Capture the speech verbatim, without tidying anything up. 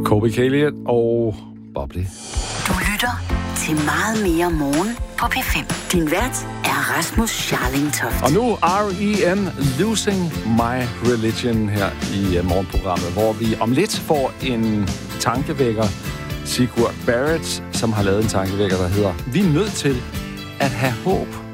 Colby Calliot og Bubbly. Du lytter til Meget Mere Morgen på P fem. Din vært er Rasmus Scharling Toft. Og nu R E M Losing My Religion her i morgenprogrammet, hvor vi om lidt får en tankevækker. Sigurd Barrett, som har lavet en tankevækker, der hedder: Vi er nødt til at have håb.